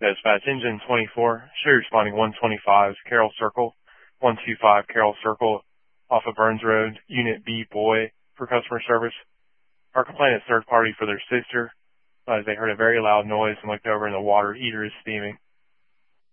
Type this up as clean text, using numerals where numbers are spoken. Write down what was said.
Dispatch engine 24, show you responding 125 Carroll Circle, 125 Carroll Circle off of Burns Road, Unit B Boy for customer service. Our complainant is third party for their sister as they heard a very loud noise and looked over and the water heater is steaming.